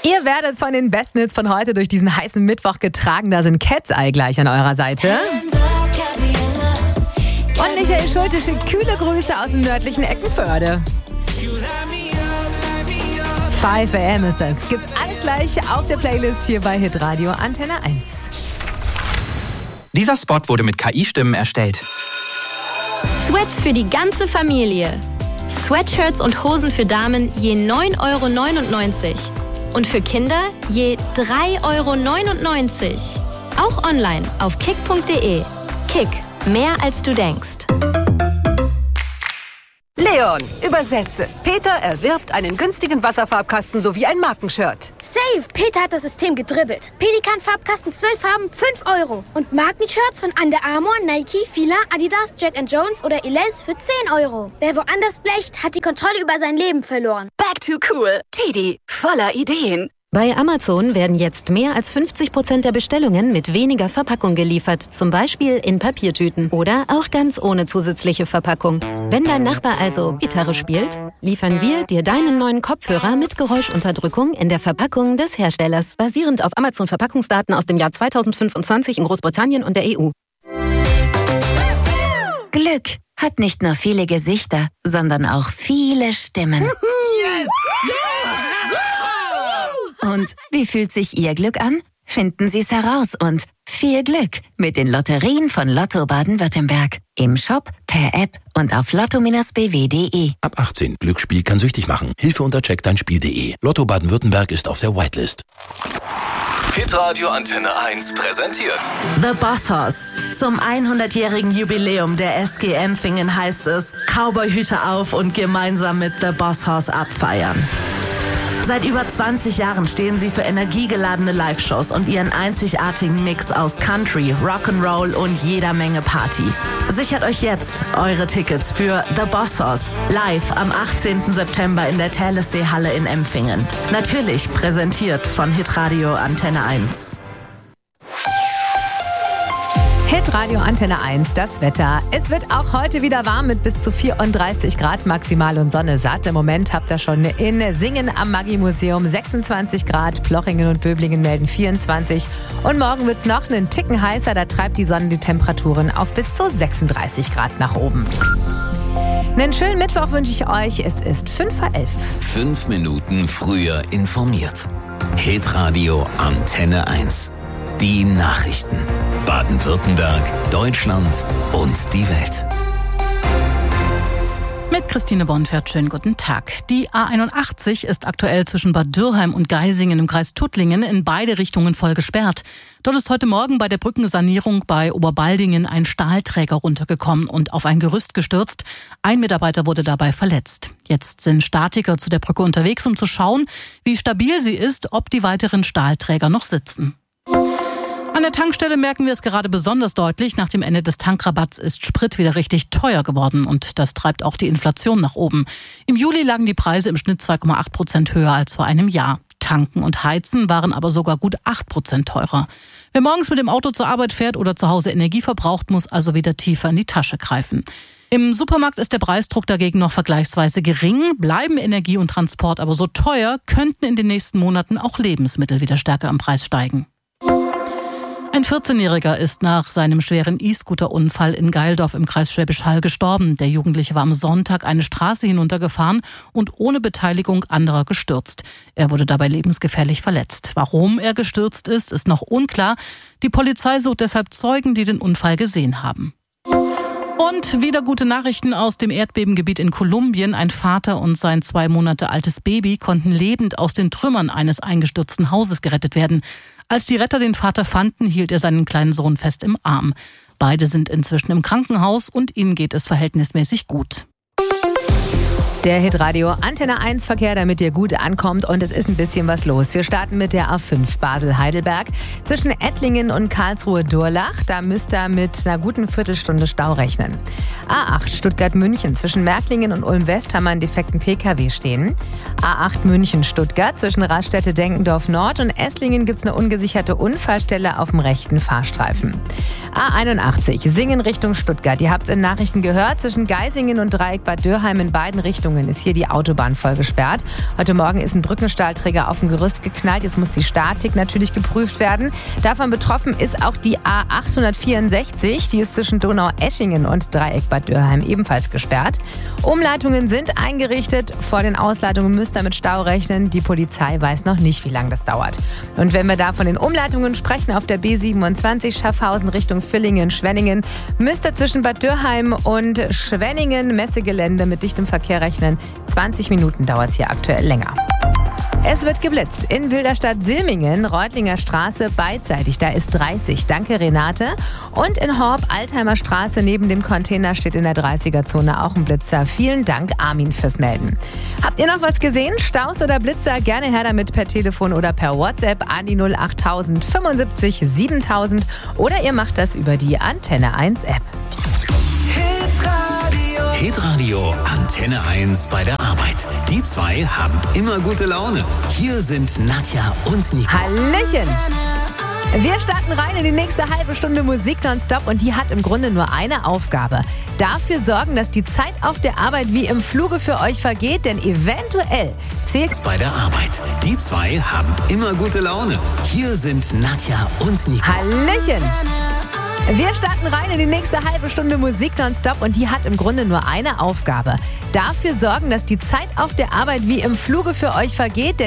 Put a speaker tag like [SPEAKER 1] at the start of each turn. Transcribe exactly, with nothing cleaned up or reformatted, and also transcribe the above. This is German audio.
[SPEAKER 1] Ihr werdet von den besten Hits von heute durch diesen heißen Mittwoch getragen. Da sind Cat's Eye gleich an eurer Seite. Und Michael Schulte schickt kühle Grüße aus dem nördlichen Eckenförde. fünf a m ist das. Gibt's alles gleich auf der Playlist hier bei Hitradio Antenne eins.
[SPEAKER 2] Dieser Spot wurde mit K I-Stimmen erstellt.
[SPEAKER 3] Sweats für die ganze Familie. Sweatshirts und Hosen für Damen je neun Euro neunundneunzig. Und für Kinder je drei Euro neunundneunzig. Auch online auf kick punkt de. Kick, mehr als du denkst.
[SPEAKER 4] Leon, übersetze. Peter erwirbt einen günstigen Wasserfarbkasten sowie ein Markenshirt.
[SPEAKER 5] Safe! Peter hat das System gedribbelt. Pelikan-Farbkasten zwölf Farben, fünf Euro. Und Markenshirts von Under Armour, Nike, Fila, Adidas, Jack and Jones oder Elize für zehn Euro. Wer woanders blecht, hat die Kontrolle über sein Leben verloren.
[SPEAKER 6] Back to cool. Teddy, voller Ideen.
[SPEAKER 7] Bei Amazon werden jetzt mehr als fünfzig Prozent der Bestellungen mit weniger Verpackung geliefert. Zum Beispiel in Papiertüten oder auch ganz ohne zusätzliche Verpackung. Wenn dein Nachbar also Gitarre spielt, liefern wir dir deinen neuen Kopfhörer mit Geräuschunterdrückung in der Verpackung des Herstellers. Basierend auf Amazon-Verpackungsdaten aus dem Jahr zweitausendfünfundzwanzig in Großbritannien und der E U.
[SPEAKER 8] Glück hat nicht nur viele Gesichter, sondern auch viele Stimmen.
[SPEAKER 9] Yes!
[SPEAKER 8] Und wie fühlt sich Ihr Glück an? Finden Sie es heraus und viel Glück mit den Lotterien von Lotto Baden-Württemberg. Im Shop, per App und auf lotto Bindestrich b w punkt de.
[SPEAKER 10] Ab achtzehn. Glücksspiel kann süchtig machen. Hilfe unter check dein spiel punkt de. Lotto Baden-Württemberg ist auf der Whitelist.
[SPEAKER 11] Hitradio Antenne eins präsentiert
[SPEAKER 12] The Bossos. Zum hundertjährigen Jubiläum der S G Empfingen heißt es, Cowboyhüte auf und gemeinsam mit The Bossos abfeiern. Seit über zwanzig Jahren stehen sie für energiegeladene Live-Shows und ihren einzigartigen Mix aus Country, Rock'n'Roll und jeder Menge Party. Sichert euch jetzt eure Tickets für The Bossos live am achtzehnten September in der Thalessee-Halle in Empfingen. Natürlich präsentiert von Hitradio Antenne eins.
[SPEAKER 1] Hitradio Antenne eins, das Wetter. Es wird auch heute wieder warm mit bis zu vierunddreißig Grad maximal und Sonne satt. Im Moment habt ihr schon in Singen am Maggi-Museum sechsundzwanzig Grad, Plochingen und Böblingen melden vierundzwanzig. Und morgen wird es noch einen Ticken heißer, da treibt die Sonne die Temperaturen auf bis zu sechsunddreißig Grad nach oben. Einen schönen Mittwoch wünsche ich euch. Es ist fünf vor elf.
[SPEAKER 11] Fünf Minuten früher informiert. Hitradio Antenne eins. Die Nachrichten. Baden-Württemberg, Deutschland und die Welt.
[SPEAKER 13] Mit Christine Bonfert, schönen guten Tag. Die A einundachtzig ist aktuell zwischen Bad Dürrheim und Geisingen im Kreis Tuttlingen in beide Richtungen voll gesperrt. Dort ist heute Morgen bei der Brückensanierung bei Oberbaldingen ein Stahlträger runtergekommen und auf ein Gerüst gestürzt. Ein Mitarbeiter wurde dabei verletzt. Jetzt sind Statiker zu der Brücke unterwegs, um zu schauen, wie stabil sie ist, ob die weiteren Stahlträger noch sitzen. An der Tankstelle merken wir es gerade besonders deutlich. Nach dem Ende des Tankrabatts ist Sprit wieder richtig teuer geworden und das treibt auch die Inflation nach oben. Im Juli lagen die Preise im Schnitt zwei Komma acht Prozent höher als vor einem Jahr. Tanken und Heizen waren aber sogar gut acht Prozent teurer. Wer morgens mit dem Auto zur Arbeit fährt oder zu Hause Energie verbraucht, muss also wieder tiefer in die Tasche greifen. Im Supermarkt ist der Preisdruck dagegen noch vergleichsweise gering. Bleiben Energie und Transport aber so teuer, könnten in den nächsten Monaten auch Lebensmittel wieder stärker im Preis steigen. Ein vierzehnjähriger ist nach seinem schweren E-Scooter-Unfall in Geildorf im Kreis Schwäbisch Hall gestorben. Der Jugendliche war am Sonntag eine Straße hinuntergefahren und ohne Beteiligung anderer gestürzt. Er wurde dabei lebensgefährlich verletzt. Warum er gestürzt ist, ist noch unklar. Die Polizei sucht deshalb Zeugen, die den Unfall gesehen haben. Und wieder gute Nachrichten aus dem Erdbebengebiet in Kolumbien. Ein Vater und sein zwei Monate altes Baby konnten lebend aus den Trümmern eines eingestürzten Hauses gerettet werden. Als die Retter den Vater fanden, hielt er seinen kleinen Sohn fest im Arm. Beide sind inzwischen im Krankenhaus und ihnen geht es verhältnismäßig gut.
[SPEAKER 1] Der Hitradio Antenne eins Verkehr, damit ihr gut ankommt und es ist ein bisschen was los. Wir starten mit der A fünf Basel-Heidelberg. Zwischen Ettlingen und Karlsruhe-Durlach, da müsst ihr mit einer guten Viertelstunde Stau rechnen. A acht Stuttgart-München, zwischen Märklingen und Ulm-West haben wir einen defekten P K W stehen. A acht München-Stuttgart, zwischen Raststätte-Denkendorf-Nord und Esslingen gibt es eine ungesicherte Unfallstelle auf dem rechten Fahrstreifen. A einundachtzig Singen Richtung Stuttgart, ihr habt es in Nachrichten gehört, zwischen Geisingen und Dreieck Bad Dürrheim in beiden Richtungen Umleitungen ist hier die Autobahn voll gesperrt. Heute Morgen ist ein Brückenstahlträger auf dem Gerüst geknallt. Jetzt muss die Statik natürlich geprüft werden. Davon betroffen ist auch die A achthundertvierundsechzig. Die ist zwischen Donaueschingen und Dreieck Bad Dürheim ebenfalls gesperrt. Umleitungen sind eingerichtet. Vor den Ausleitungen müsst ihr mit Stau rechnen. Die Polizei weiß noch nicht, wie lange das dauert. Und wenn wir da von den Umleitungen sprechen, auf der B siebenundzwanzig Schaffhausen Richtung Villingen, Schwenningen, müsst ihr zwischen Bad Dürheim und Schwenningen Messegelände mit dichtem Verkehr rechnen. zwanzig Minuten dauert es hier aktuell länger. Es wird geblitzt in Wilderstadt-Silmingen, Reutlinger Straße beidseitig. Da ist dreißig. Danke, Renate. Und in Horb, Altheimer Straße, neben dem Container steht in der dreißiger-Zone auch ein Blitzer. Vielen Dank, Armin, fürs Melden. Habt ihr noch was gesehen? Staus oder Blitzer? Gerne her damit per Telefon oder per WhatsApp an die null acht null null fünfundsiebzig siebentausend oder ihr macht das über die Antenne eins App.
[SPEAKER 11] Hitradio Antenne eins bei der Arbeit. Die zwei haben immer gute Laune. Hier sind Nadja und Nico.
[SPEAKER 1] Hallöchen! Wir starten rein in die nächste halbe Stunde Musik nonstop und die hat im Grunde nur eine Aufgabe. Dafür sorgen, dass die Zeit auf der Arbeit wie im Fluge für euch vergeht, denn eventuell zählt
[SPEAKER 11] bei der Arbeit. Die zwei haben immer gute Laune. Hier sind Nadja und Nico.
[SPEAKER 1] Hallöchen! Wir starten rein in die nächste halbe Stunde Musik nonstop und die hat im Grunde nur eine Aufgabe. Dafür sorgen, dass die Zeit auf der Arbeit wie im Fluge für euch vergeht, denn